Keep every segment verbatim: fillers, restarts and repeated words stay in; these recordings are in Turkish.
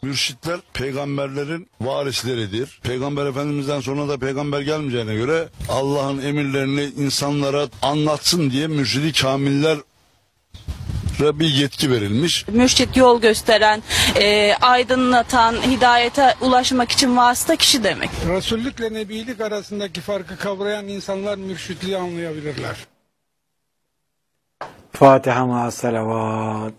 Mürşitler peygamberlerin varisleridir. Peygamber Efendimiz'den sonra da peygamber gelmeyeceğine göre Allah'ın emirlerini insanlara anlatsın diye mürşidi kamiller bir yetki verilmiş. Mürşit yol gösteren, e, aydınlatan, hidayete ulaşmak için vasıta kişi demek. Resullükle Nebilik arasındaki farkı kavrayan insanlar mürşitliği anlayabilirler. Fatiha ma salavat.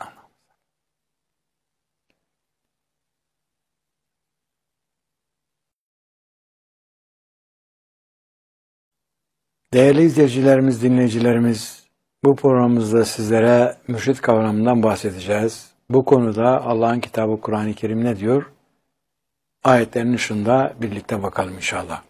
Değerli izleyicilerimiz, dinleyicilerimiz, bu programımızda sizlere mürşit kavramından bahsedeceğiz. Bu konuda Allah'ın kitabı Kur'an-ı Kerim ne diyor? Ayetlerin ışığında birlikte bakalım inşallah.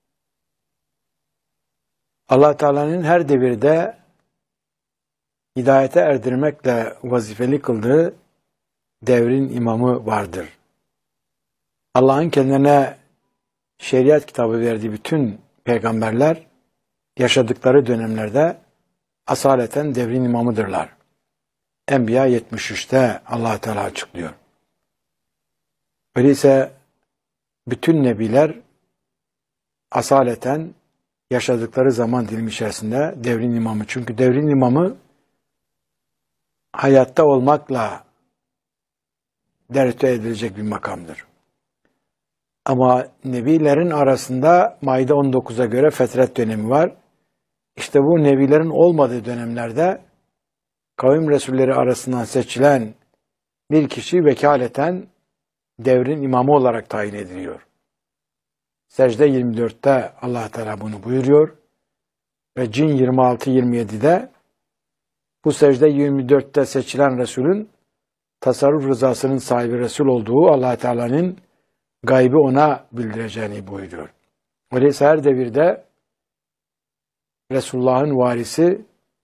Allah Teala'nın her devirde hidayete erdirmekle vazifeli kıldığı devrin imamı vardır. Allah'ın kendine şeriat kitabı verdiği bütün peygamberler yaşadıkları dönemlerde asaleten devrin imamıdırlar. Enbiya yetmiş üçte Allah Teala açıklıyor. Öyleyse bütün nebiler asaleten yaşadıkları zaman dilimi içerisinde devrin imamı. Çünkü devrin imamı hayatta olmakla derece edilecek bir makamdır. Ama nebilerin arasında Maide on dokuza göre fetret dönemi var. İşte bu nebilerin olmadığı dönemlerde kavim resulleri arasından seçilen bir kişi vekaleten devrin imamı olarak tayin ediliyor. Secde yirmi dörtte Allah Teala bunu buyuruyor ve Cin yirmi altı yirmi yedide bu secde yirmi dörtte seçilen Resulün tasarruf rızasının sahibi Resul olduğu Allah Teala'nın gaybi ona bildireceğini buyuruyor. Öyleyse her devirde Resulullah'ın varisi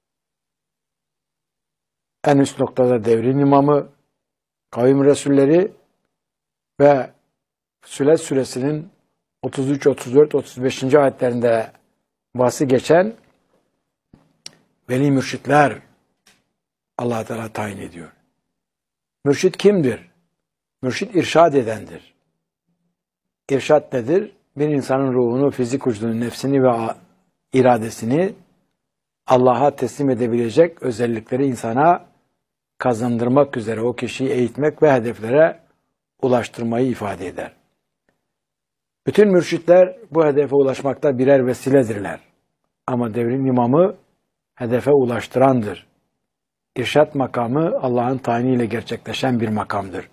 en üst noktada devrin imamı, kavim resulleri ve Fussilet suresinin otuz üç, otuz dört, otuz beşinci ayetlerinde bahsi geçen veli mürşitler Allah Teala tayin ediyor. Mürşit kimdir? Mürşit irşad edendir. İrşad nedir? Bir insanın ruhunu, fizik vücudunu, nefsini ve iradesini Allah'a teslim edebilecek özellikleri insana kazandırmak üzere o kişiyi eğitmek ve hedeflere ulaştırmayı ifade eder. Bütün mürşitler bu hedefe ulaşmakta birer vesiledirler. Ama devrin imamı hedefe ulaştırandır. İrşad makamı Allah'ın tayiniyle gerçekleşen bir makamdır.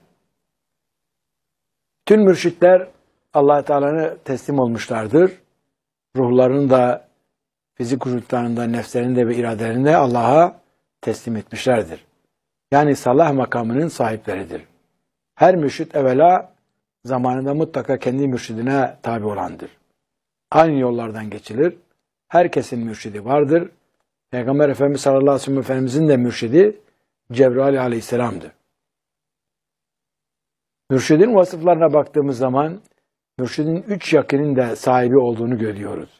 Tüm mürşitler Allah Teala'na teslim olmuşlardır. Ruhlarını da, fizik vücutlarını da, nefslerini de ve iradelerini de Allah'a teslim etmişlerdir. Yani salah makamının sahipleridir. Her mürşit evvela zamanında mutlaka kendi mürşidine tabi olandır. Aynı yollardan geçilir. Herkesin mürşidi vardır. Peygamber Efendimiz sallallahu aleyhi ve sellem Efendimizin de mürşidi Cebrail aleyhisselamdır. Mürşidin vasıflarına baktığımız zaman mürşidin üç yakinin de sahibi olduğunu görüyoruz.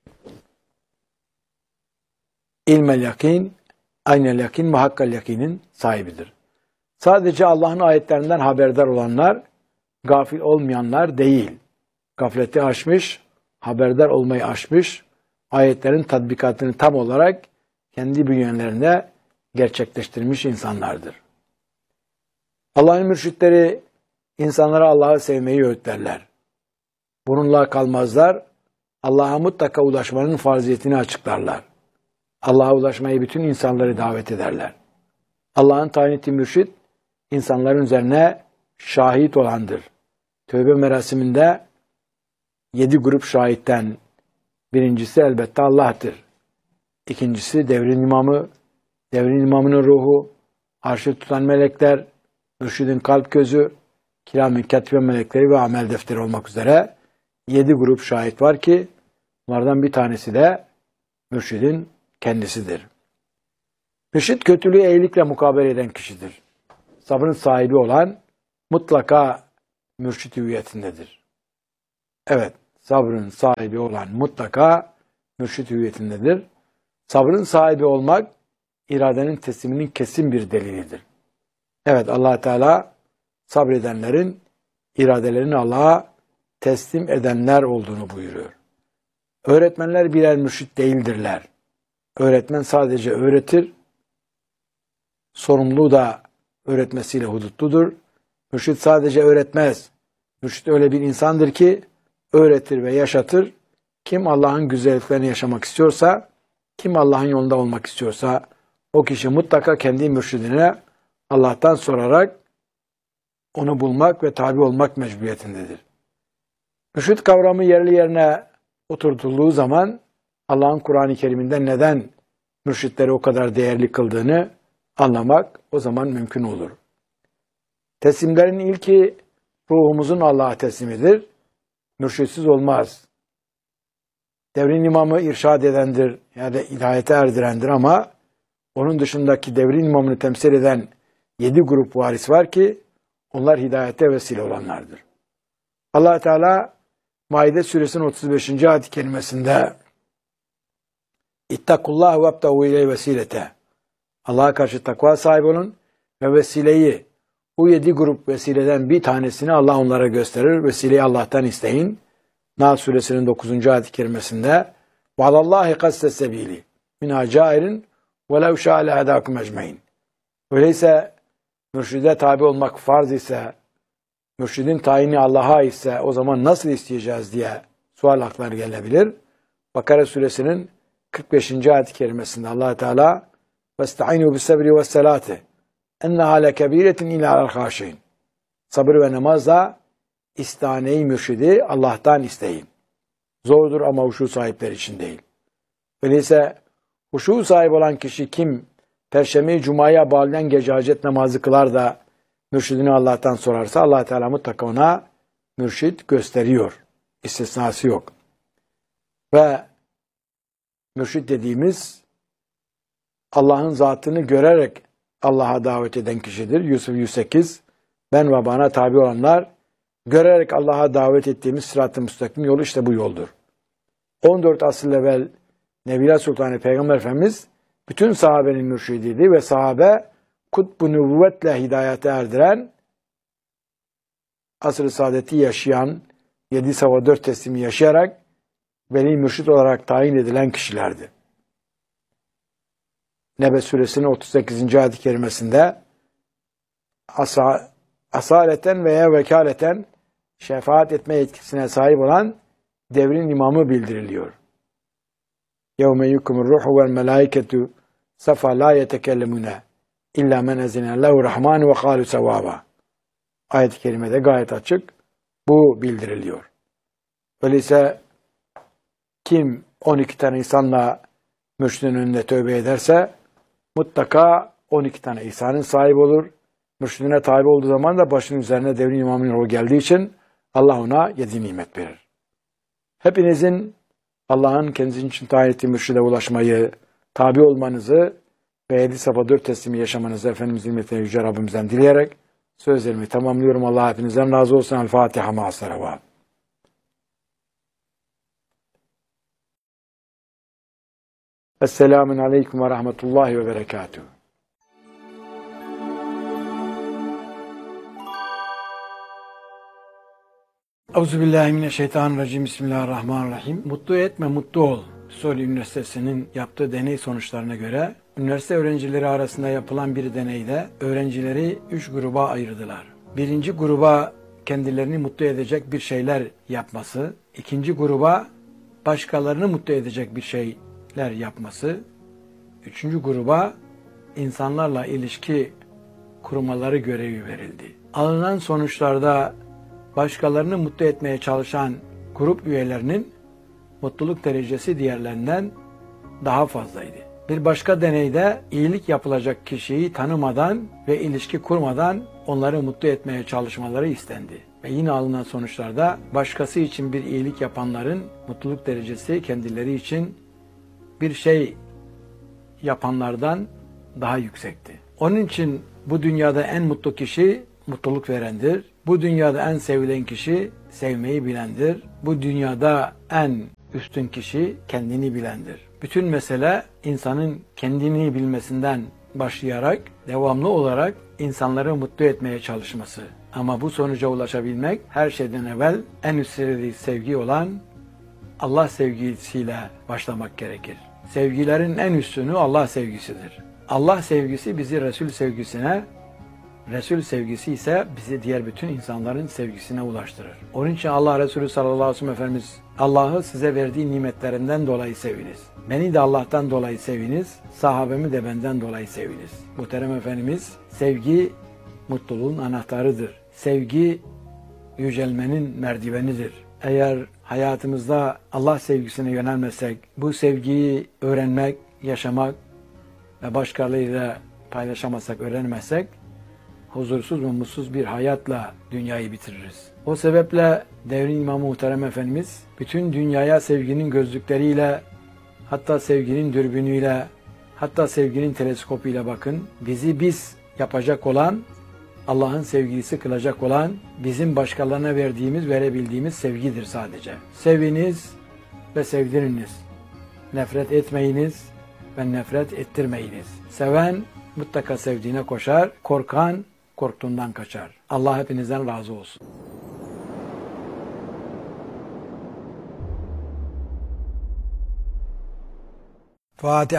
İlmel yakin, aynel yakin ve hakkal yakinin sahibidir. Sadece Allah'ın ayetlerinden haberdar olanlar, gafil olmayanlar değil. Gafleti aşmış, haberdar olmayı aşmış, ayetlerin tatbikatını tam olarak kendi bünyelerinde gerçekleştirmiş insanlardır. Allah'ın mürşitleri insanlara Allah'ı sevmeyi öğütlerler. Bununla kalmazlar, Allah'a mutlaka ulaşmanın farziyetini açıklarlar. Allah'a ulaşmayı bütün insanları davet ederler. Allah'ın tayin ettiği mürşit, insanların üzerine şahit olandır. Tövbe merasiminde yedi grup şahitten birincisi elbette Allah'tır. İkincisi devrin imamı, devrin imamının ruhu, arşı tutan melekler, mürşidin kalp gözü, kiram-ı katibe melekleri ve amel defteri olmak üzere yedi grup şahit var ki bunlardan bir tanesi de mürşidin kendisidir. Mürşid kötülüğü iyilikle mukabele eden kişidir. Sabrın sahibi olan mutlaka mürşid hüviyetindedir. Evet, sabrın sahibi olan mutlaka mürşid hüviyetindedir. Sabrın sahibi olmak iradenin tesliminin kesin bir delilidir. Evet, Allah Teala sabredenlerin iradelerini Allah'a teslim edenler olduğunu buyuruyor. Öğretmenler birer mürşit değildirler. Öğretmen sadece öğretir, sorumluluğu da öğretmesiyle hudutludur. Mürşit sadece öğretmez. Mürşit öyle bir insandır ki öğretir ve yaşatır. Kim Allah'ın güzelliklerini yaşamak istiyorsa, kim Allah'ın yolunda olmak istiyorsa, o kişi mutlaka kendi mürşidine Allah'tan sorarak onu bulmak ve tabi olmak mecburiyetindedir. Mürşid kavramı yerli yerine oturtulduğu zaman Allah'ın Kur'an-ı Kerim'inde neden mürşitleri o kadar değerli kıldığını anlamak o zaman mümkün olur. Teslimlerin ilki ruhumuzun Allah'a teslimidir. Mürşitsiz olmaz. Devrin imamı irşad edendir, yani hidayete erdirendir ama onun dışındaki devrin imamını temsil eden yedi grup varis var ki onlar hidayete vesile olanlardır. Allah Teala Maide suresinin otuz beşinci ayet-i kerimesinde İttakullah ve abtahu ile vesilete. Allah'a karşı takva sahibi olun ve vesileyi, bu yedi grup vesileden bir tanesini Allah onlara gösterir. Vesileyi Allah'tan isteyin. Nahl suresinin dokuzuncu ayet-i kerimesinde وَعَلَى قَسْتَ السَّب۪يلِ مِنْهَا جَائِرٍ وَلَوْ شَاءَ لَهَدَاكُمْ اَجْمَعِينَ. Öyleyse mürşide tabi olmak farz ise, mürşidin tayini Allah'a ise o zaman nasıl isteyeceğiz diye sual aklına gelebilir. Bakara suresinin kırk beşinci ayet-i kerimesinde Allah Teala وَاسْتَعِنُوا بِالسَّبْرِ وَالسَّلَاتِ اَنَّهَا لَكَب۪يرَةٍ اِلَى الْخَاشِينَ. Sabır ve namazla istane-i mürşidi Allah'tan isteyin. Zordur ama huşu sahipleri için değil. Öyleyse huşu sahibi olan kişi kim Perşembe-i Cuma'ya bağlayan gece hacet namazı kılar da mürşidini Allah'tan sorarsa Allah Teala mutlaka ona mürşid gösteriyor. İstisnası yok. Ve mürşid dediğimiz Allah'ın zatını görerek Allah'a davet eden kişidir. Yusuf yüz sekiz ben ve bana tabi olanlar görerek Allah'a davet ettiğimiz sırat-ı müstakim yolu işte bu yoldur. on dört asır evvel Nebiler Sultanı Peygamber Efendimiz bütün sahabenin mürşidiydi ve sahabe kutbu nübüvvetle hidayete erdiren, asr-ı saadeti yaşayan, yedi sava dört teslimi yaşayarak veli mürşid olarak tayin edilen kişilerdi. Nebe suresinin otuz sekizinci ayet-i kerimesinde asa, asaleten veya vekaleten şefaat etme yetkisine sahip olan devrin imamı bildiriliyor. يَوْمَ يُكُمُ الرُّحُ وَالْمَلَائِكَةُ سَفَا لَا يَتَكَلَّمُونَ اِلَّا مَنْ اَذِنَ اللّٰهُ رَحْمَانُ وَقَالُ سَوَابًا. Ayet-i kerimede gayet açık bu bildiriliyor. Öyleyse kim on iki tane insanla mürşidin önünde tövbe ederse mutlaka on iki tane ihsanın sahibi olur. Mürşidine tabi olduğu zaman da başının üzerine devrin imamının ruhu geldiği için Allah ona yedi nimet verir. Hepinizin Allah'ın kendisi için tayin ettiği mürşide ulaşmayı, tabi olmanızı ve yedi safa dört teslimi yaşamanızı Efendimiz'in himmetine Yüce Rabbimizden dileyerek sözlerimi tamamlıyorum. Allah hepinizden razı olsun. El-Fatiha ma'as-salavat. Esselamun aleyküm ve rahmetullahi ve berekatuhu. Euzubillahimineşşeytanirracim. Bismillahirrahmanirrahim. Mutlu etme, mutlu ol. Soli Üniversitesi'nin yaptığı deney sonuçlarına göre üniversite öğrencileri arasında yapılan bir deneyde öğrencileri üç gruba ayırdılar. Birinci gruba kendilerini mutlu edecek bir şeyler yapması, ikinci gruba başkalarını mutlu edecek bir şeyler yapması, üçüncü gruba insanlarla ilişki kurmaları görevi verildi. Alınan sonuçlarda başkalarını mutlu etmeye çalışan grup üyelerinin mutluluk derecesi diğerlerinden daha fazlaydı. Bir başka deneyde iyilik yapılacak kişiyi tanımadan ve ilişki kurmadan onları mutlu etmeye çalışmaları istendi. Ve yine alınan sonuçlarda başkası için bir iyilik yapanların mutluluk derecesi kendileri için bir şey yapanlardan daha yüksekti. Onun için bu dünyada en mutlu kişi mutluluk verendir. Bu dünyada en sevilen kişi sevmeyi bilendir. Bu dünyada en üstün kişi kendini bilendir. Bütün mesele insanın kendini bilmesinden başlayarak devamlı olarak insanları mutlu etmeye çalışması. Ama bu sonuca ulaşabilmek her şeyden evvel en üst seviyedeki sevgi olan Allah sevgisiyle başlamak gerekir. Sevgilerin en üstünü Allah sevgisidir. Allah sevgisi bizi Resul sevgisine, Resul sevgisi ise bizi diğer bütün insanların sevgisine ulaştırır. Onun için Allah Resulü sallallahu aleyhi ve sellem Efendimiz, Allah'ı size verdiği nimetlerinden dolayı seviniz. Beni de Allah'tan dolayı seviniz, sahabemi de benden dolayı seviniz. Muhterem Efendimiz, sevgi mutluluğun anahtarıdır. Sevgi yücelmenin merdivenidir. Eğer hayatımızda Allah sevgisine yönelmesek, bu sevgiyi öğrenmek, yaşamak ve başkalarıyla paylaşamazsak, öğrenmezsek, huzursuz ve mutsuz bir hayatla dünyayı bitiririz. O sebeple devrin İmamı Muhterem Efendimiz, bütün dünyaya sevginin gözlükleriyle, hatta sevginin dürbünüyle, hatta sevginin teleskopuyla bakın, bizi biz yapacak olan, Allah'ın sevgilisi kılacak olan, bizim başkalarına verdiğimiz, verebildiğimiz sevgidir sadece. Seviniz ve sevdiriniz. Nefret etmeyiniz ve nefret ettirmeyiniz. Seven mutlaka sevdiğine koşar, korkan korktuğundan kaçar. Allah hepinizden razı olsun. Fatiha.